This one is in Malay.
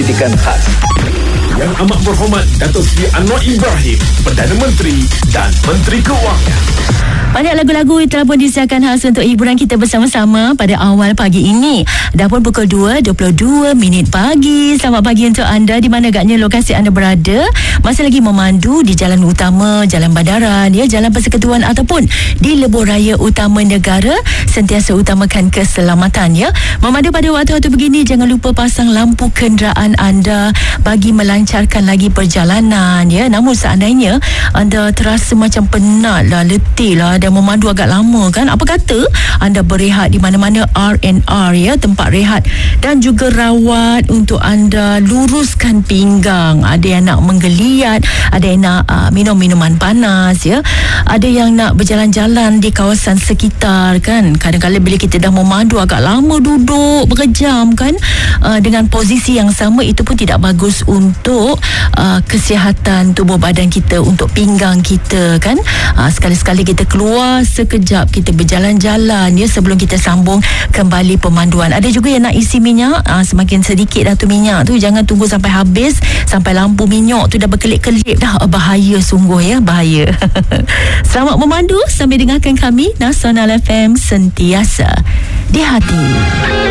kritikan khas. Yang amat berhormat Datuk Seri Anwar Ibrahim, Perdana Menteri dan Menteri Keuangan. Banyak lagu-lagu telah pun disiarkan khas untuk hiburan kita bersama-sama pada awal pagi ini. Dah pun pukul 2.22 pagi. Selamat pagi untuk anda di mana agaknya lokasi anda berada. Masih lagi memandu di jalan utama, jalan bandaran, jalan persekutuan ataupun di lebuh raya utama negara. Sentiasa utamakan keselamatan Memandu pada waktu-waktu begini, jangan lupa pasang lampu kenderaan anda bagi melancarkan lagi perjalanan Namun seandainya anda terasa macam penat lah, letih lah dan memandu agak lama kan, apa kata anda berehat di mana-mana R&R tempat rehat dan juga rawat untuk anda luruskan pinggang. Ada yang nak menggeliat, ada yang nak minum minuman panas ada yang nak berjalan-jalan di kawasan sekitar kan. Kadang-kadang bila kita dah memandu agak lama duduk berjam kan, dengan posisi yang sama, itu pun tidak bagus untuk kesihatan tubuh badan kita, untuk pinggang kita kan. Sekali-sekali kita keluar sekejap, kita berjalan-jalan sebelum kita sambung kembali pemanduan. Ada juga yang nak isi minyak, semakin sedikit dah tu minyak tu, jangan tunggu sampai habis, sampai lampu minyak tu dah berkelip-kelip dah. Bahaya sungguh bahaya. Selamat memandu sambil dengarkan kami Nasional FM, sentiasa di hati.